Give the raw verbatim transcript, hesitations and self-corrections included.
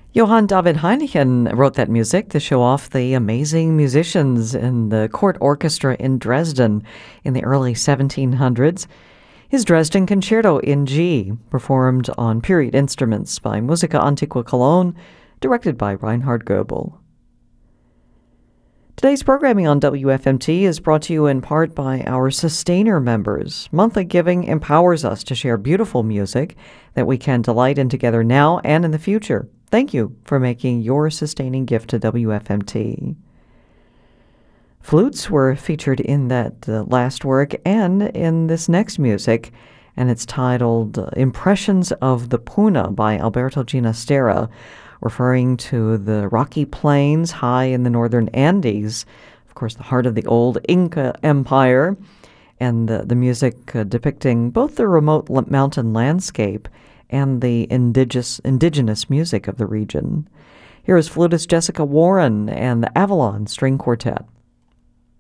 Johann David Heineken wrote that music to show off the amazing musicians in the court orchestra in Dresden in the early seventeen hundreds. His Dresden Concerto in G, performed on period instruments by Musica Antiqua Cologne, directed by Reinhard Goebel. Today's programming on W F M T is brought to you in part by our Sustainer members. Monthly giving empowers us to share beautiful music that we can delight in together now and in the future. Thank you for making your sustaining gift to W F M T. Flutes were featured in that uh, last work and in this next music, and it's titled uh, Impressions of the Puna by Alberto Ginastera, referring to the rocky plains high in the northern Andes, of course the heart of the old Inca Empire, and the, the music uh, depicting both the remote l- mountain landscape and the indigenous, indigenous music of the region. Here is flutist Jessica Warren and the Avalon String Quartet.